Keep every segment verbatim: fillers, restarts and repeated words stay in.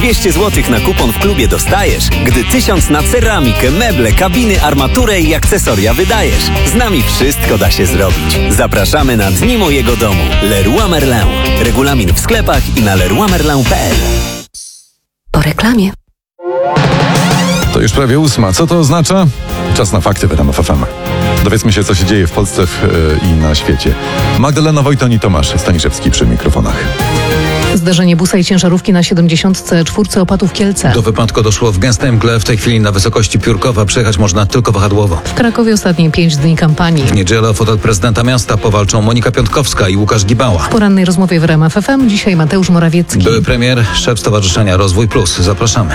dwieście złotych na kupon w klubie dostajesz, gdy tysiąc na ceramikę, meble, kabiny, armaturę i akcesoria wydajesz. Z nami wszystko da się zrobić. Zapraszamy na Dni Mojego Domu. Leroy Merlin. Regulamin w sklepach i na leroy merlin kropka p l. Po reklamie. To już prawie ósma. Co to oznacza? Czas na fakty w R M F F M. Dowiedzmy się, co się dzieje w Polsce w, yy, i na świecie. Magdalena Wojton i Tomasz Staniszewski przy mikrofonach. Zdarzenie busa i ciężarówki na siedemdziesiątce czwórce Opatów Kielce. Do wypadku doszło w gęstej mgle. W tej chwili na wysokości Piórkowa przejechać można tylko wahadłowo. W Krakowie ostatnie pięć dni kampanii. W niedzielę o fotel prezydenta miasta powalczą Monika Piątkowska i Łukasz Gibała. W porannej rozmowie w R M F F M dzisiaj Mateusz Morawiecki. Były premier, szef Stowarzyszenia Rozwój Plus. Zapraszamy.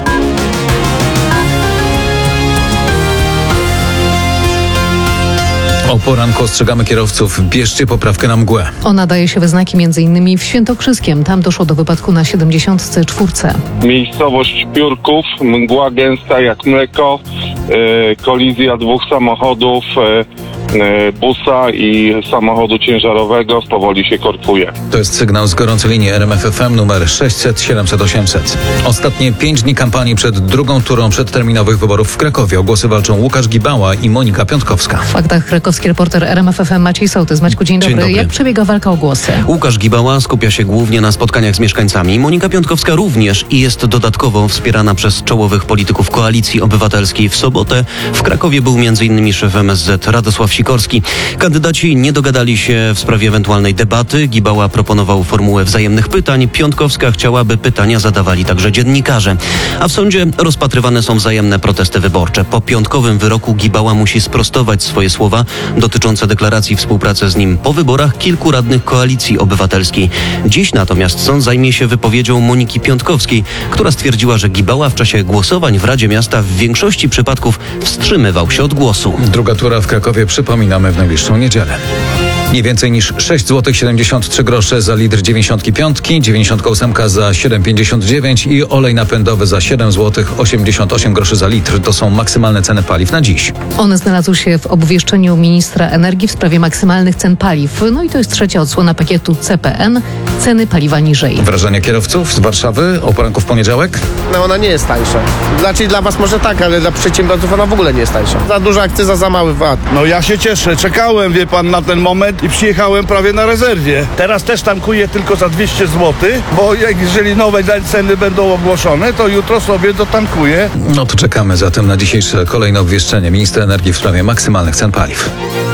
O poranku ostrzegamy kierowców, bierzcie poprawkę na mgłę. Ona daje się we znaki między innymi w Świętokrzyskiem. Tam doszło do wypadku na siedemdziesiątce czwórce. Miejscowość Piórków, mgła gęsta jak mleko, yy, kolizja dwóch samochodów, yy, yy, busa i samochodu ciężarowego, powoli się korkuje. To jest sygnał z gorącej linii R M F F M numer sześćset siedemset osiemset. Ostatnie pięć dni kampanii przed drugą turą przedterminowych wyborów w Krakowie. O głosy walczą Łukasz Gibała i Monika Piątkowska. W faktach krakowski reporter R M F F M Maciej Sołtys. Maćku, dzień dobry. Dzień dobry. Jak przebiega walka o głosy? Łukasz Gibała skupia się głównie na spotkaniach z mieszkańcami. Monika Piątkowska również i jest dodatkowo wspierana przez czołowych polityków Koalicji Obywatelskiej. W sobotę w Krakowie był między innymi szef M S Z Radosław Sikorski. Kandydaci nie dogadali się w sprawie ewentualnej debaty. Gibała proponował formułę wzajemnych pytań. Piątkowska chciała, by pytania zadawali także dziennikarze. A w sądzie rozpatrywane są wzajemne protesty wyborcze. Po piątkowym wyroku Gibała musi sprostować swoje słowa dotyczące deklaracji współpracy z nim po wyborach kilku radnych Koalicji Obywatelskiej. Dziś natomiast sąd zajmie się wypowiedzią Moniki Piątkowskiej, która stwierdziła, że Gibała w czasie głosowań w Radzie Miasta w większości przypadków wstrzymywał się od głosu. Druga tura w Krakowie przypominamy w najbliższą niedzielę. Nie więcej niż sześć złotych siedemdziesiąt trzy grosze za litr dziewięćdziesiątki piątki, dziewięćdziesiątka ósemka za siedem pięćdziesiąt dziewięć i olej napędowy za siedem złotych osiemdziesiąt osiem groszy za litr. To są maksymalne ceny paliw na dziś. One znalazły się w obwieszczeniu ministra energii w sprawie maksymalnych cen paliw. No i to jest trzecia odsłona pakietu C P N. Ceny paliwa niżej. Wrażenia kierowców z Warszawy o poranku w poniedziałek? No ona nie jest tańsza. Znaczy dla was może tak, ale dla przedsiębiorców ona w ogóle nie jest tańsza. Za duża akcyza, za mały V A T. No ja się cieszę, czekałem, wie pan, na ten moment i przyjechałem prawie na rezerwie. Teraz też tankuję tylko za dwieście złotych, bo jak, jeżeli nowe ceny będą ogłoszone, to jutro sobie dotankuję. No to czekamy zatem na dzisiejsze kolejne obwieszczenie ministra energii w sprawie maksymalnych cen paliw.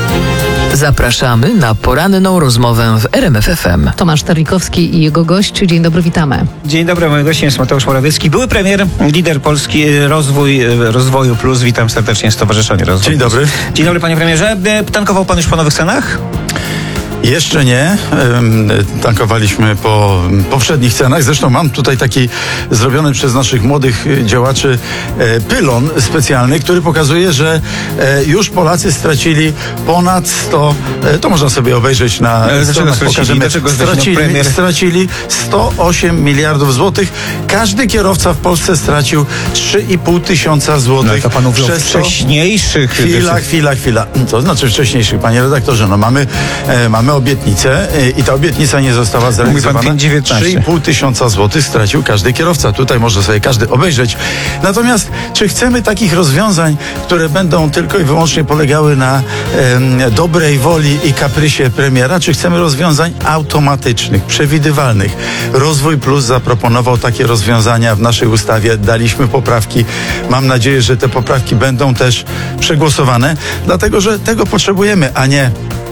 Zapraszamy na poranną rozmowę w R M F F M. Tomasz Terlikowski i jego gość. Dzień dobry, witamy. Dzień dobry, moim gościem jest Mateusz Morawiecki, były premier, lider Polski Rozwój, Rozwoju Plus. Witam serdecznie Stowarzyszenie Rozwoju Dzień dobry. Plus. Dzień dobry, panie premierze. Tankował pan już po nowych cenach? Jeszcze nie. Tankowaliśmy po poprzednich cenach. Zresztą mam tutaj taki zrobiony przez naszych młodych działaczy pylon specjalny, który pokazuje, że już Polacy stracili ponad sto, to można sobie obejrzeć na stronach, pokażemy. Stracili, stracili sto osiem miliardów złotych. Każdy kierowca w Polsce stracił trzy i pół tysiąca złotych. No to pan mówił o wcześniejszych. Chwila, chwila, chwila. To znaczy wcześniejszych, panie redaktorze. No mamy, e, mamy obietnicę e, i ta obietnica nie została zrealizowana. trzy i pół tysiąca złotych stracił każdy kierowca. Tutaj może sobie każdy obejrzeć. Natomiast czy chcemy takich rozwiązań, które będą tylko i wyłącznie polegały na e, dobrej woli i kaprysie premiera, czy chcemy rozwiązań automatycznych, przewidywalnych? Rozwój Plus zaproponował takie rozwiązania w naszej ustawie. Daliśmy poprawki. Mam nadzieję, że te poprawki będą też przegłosowane, dlatego że tego potrzebujemy, a nie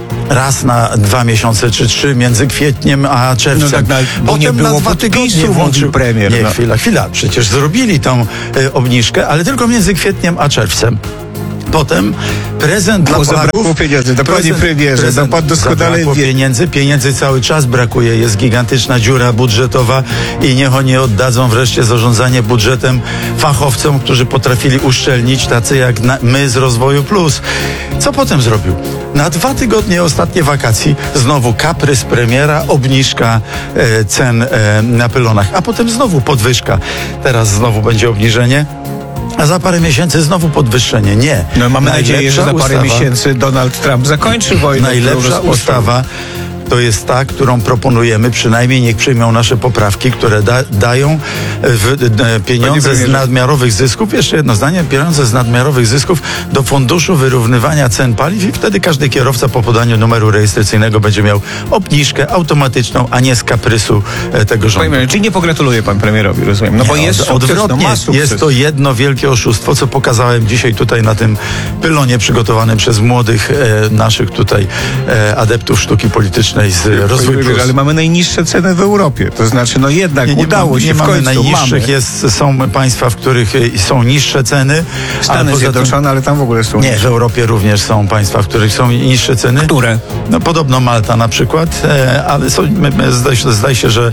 raz na dwa miesiące czy trzy między kwietniem a czerwcem. No tak, no, bo potem nie było na dwa tygodnie włączył premier. Nie, no. chwila, chwila. Przecież zrobili tą y, obniżkę, ale tylko między kwietniem a czerwcem. Potem prezent dla Polaków. Zabrakło pieniędzy, dokładnie premierze. No pan doskonale zabrakło wie. pieniędzy, pieniędzy cały czas brakuje. Jest gigantyczna dziura budżetowa i niech oni oddadzą wreszcie zarządzanie budżetem fachowcom, którzy potrafili uszczelnić, tacy jak na, my z Rozwoju Plus. Co potem zrobił? Na dwa tygodnie ostatnie wakacji znowu kaprys premiera, obniżka e, cen e, na pylonach, a potem znowu podwyżka. Teraz znowu będzie obniżenie. A za parę miesięcy znowu podwyższenie. Nie. No mamy Najlepsza nadzieję, że za parę ustawa, miesięcy Donald Trump zakończy wojnę. Najlepsza ustawa to jest ta, którą proponujemy, przynajmniej niech przyjmą nasze poprawki, które da, dają w, e, pieniądze z nadmiarowych zysków, jeszcze jedno zdanie, pieniądze z nadmiarowych zysków do Funduszu Wyrównywania Cen Paliw i wtedy każdy kierowca po podaniu numeru rejestracyjnego będzie miał obniżkę automatyczną, a nie z kaprysu e, tego rządu. Panie, czyli nie pogratuluję pan premierowi, rozumiem? No bo nie, jest od, sukces, odwrotnie, no ma sukces. jest to jedno wielkie oszustwo, co pokazałem dzisiaj tutaj na tym pylonie przygotowanym przez młodych e, naszych tutaj e, adeptów sztuki politycznej z Rozwój Plus. Ale mamy najniższe ceny w Europie, to znaczy no jednak nie, nie udało ma, się nie w mamy końcu. najniższych, mamy. Jest, są państwa, w których e, są niższe ceny. Stany Zjednoczone, tym, ale tam w ogóle są Nie, w Europie również są państwa, w których są niższe ceny. Które? No podobno Malta na przykład, e, ale są, my, my, zdaje, się, zdaje się, że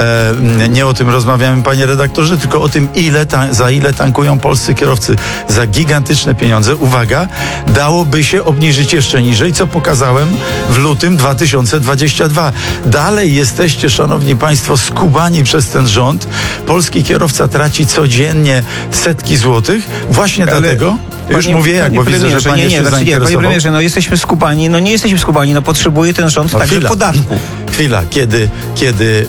e, nie o tym rozmawiamy, panie redaktorze, tylko o tym, ile ta, za ile tankują polscy kierowcy. Za gigantyczne pieniądze, uwaga, dałoby się obniżyć jeszcze niżej, co pokazałem w lutym dwa tysiące dwudziestym drugim. Dalej jesteście, szanowni państwo, skubani przez ten rząd. Polski kierowca traci codziennie setki złotych. Właśnie ale dlatego, już panie, mówię jak, bo widzę, że pan nie, nie, się znaczy, nie, panie premierze, no jesteśmy skubani, no nie jesteśmy skubani, no potrzebuje ten rząd no, także chwila. podatku. Chwila, kiedy, kiedy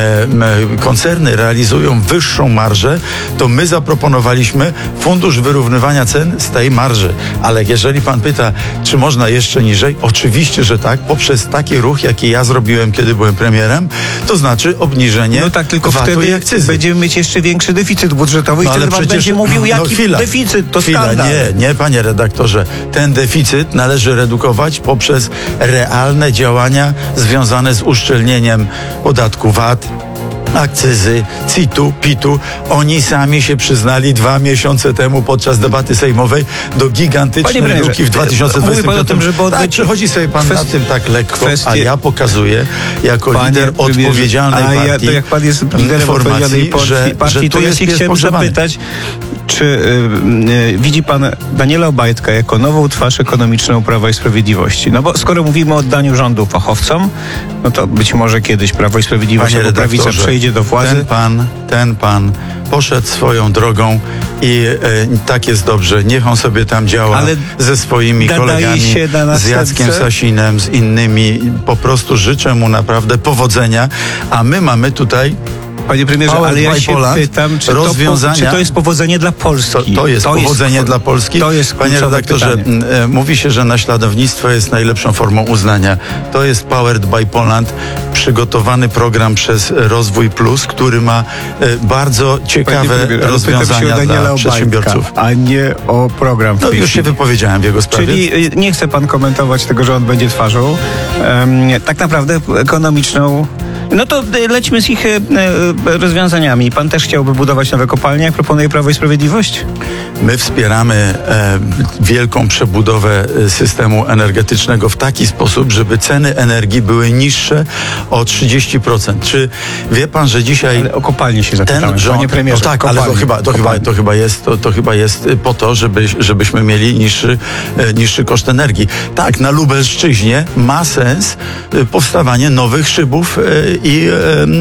e, koncerny realizują wyższą marżę, to my zaproponowaliśmy fundusz wyrównywania cen z tej marży. Ale jeżeli pan pyta, czy można jeszcze niżej, oczywiście, że tak, poprzez taki ruch, jaki ja zrobiłem, kiedy byłem premierem, to znaczy obniżenie no tak, tylko V A T-u wtedy i akcyzy. Będziemy mieć jeszcze większy deficyt budżetowy no, i wtedy pan będzie mówił, jaki no, chwila, deficyt, to chwila, skandal. Nie, nie, panie redaktorze. Ten deficyt należy redukować poprzez realne działania związane z uszczelnieniem podatku V A T, akcyzy, C I T-u, P I T-u. Oni sami się przyznali dwa miesiące temu podczas debaty sejmowej do gigantycznej luki w dwa tysiące dwudziestym piątym. Tak, przechodzi sobie pan na tym tak lekko, kwestie... a ja pokazuję jako Panie lider odpowiedzialnej a partii, ja, to jak pan jest liderem odpowiedzialnej partii, że, partii że to ja się chciałem zapytać, czy y, y, widzi pan Daniela Obajtka jako nową twarz ekonomiczną Prawa i Sprawiedliwości? No bo skoro mówimy o oddaniu rządu fachowcom, no to być może kiedyś Prawo i Sprawiedliwość albo prawica przejdzie do władzy. Ten pan, ten pan poszedł swoją drogą i e, tak jest dobrze. Niech on sobie tam działa ale ze swoimi kolegami, się z Jackiem Sasinem, z innymi. Po prostu życzę mu naprawdę powodzenia, a my mamy tutaj Panie premierze, Power ale ja się Poland, pytam, czy rozwiązania, to, czy to jest powodzenie dla Polski? To, to jest to powodzenie jest, dla Polski. To jest Panie redaktorze, pytanie. mówi się, że naśladownictwo jest najlepszą formą uznania. To jest Powered by Poland, przygotowany program przez Rozwój Plus, który ma bardzo ciekawe premierze, rozwiązania dla przedsiębiorców. A nie o program. No już się wypowiedziałem w jego sprawie. Czyli nie chce pan komentować tego, że on będzie twarzą um, tak naprawdę ekonomiczną. No to lećmy z ich e, rozwiązaniami. Pan też chciałby budować nowe kopalnie, jak proponuje Prawo i Sprawiedliwość? My wspieramy e, wielką przebudowę systemu energetycznego w taki sposób, żeby ceny energii były niższe o trzydzieści procent. Czy wie pan, że dzisiaj... Ale o kopalnie się zapytałem, ten rząd, panie premierze. No tak, kopalnie, ale to chyba, to, chyba, to, chyba jest, to, to chyba jest po to, żeby, żebyśmy mieli niższy, e, niższy koszt energii. Tak, na Lubelszczyźnie ma sens e, powstawanie nowych szybów e, I,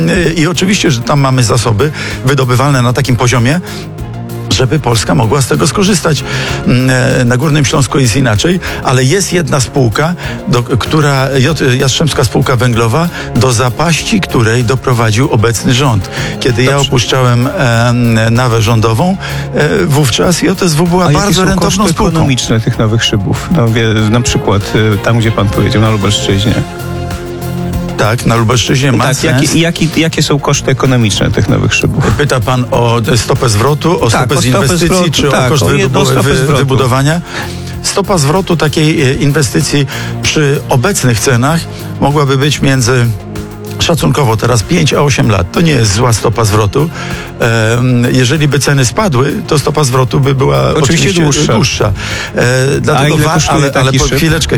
I oczywiście, że tam mamy zasoby wydobywalne na takim poziomie, żeby Polska mogła z tego skorzystać. Na Górnym Śląsku jest inaczej, ale jest jedna spółka, do, która, Jastrzębska Spółka Węglowa, do zapaści której doprowadził obecny rząd. Kiedy Dobrze. ja opuszczałem e, nawę rządową, e, wówczas J S W była A bardzo jakie są rentowną koszty spółką. Ekonomiczne tych nowych szybów? No, wie, na przykład tam, gdzie pan powiedział, na Lubelszczyźnie. Tak, na Lubelszczyźnie ma tak, sens. Jakie, jakie, jakie są koszty ekonomiczne tych nowych szybów? Pyta pan o stopę zwrotu, o tak, stopę o z inwestycji, zwrotu, czy tak, o koszt o wybu- stopę wy- wybudowania? Stopa zwrotu takiej inwestycji przy obecnych cenach mogłaby być między szacunkowo teraz pięć a osiem lat. To nie jest zła stopa zwrotu. Jeżeli by ceny spadły, to stopa zwrotu by była oczywiście, oczywiście dłuższa. dłuższa. Dlatego a ile wa- ale, ale po chwileczkę,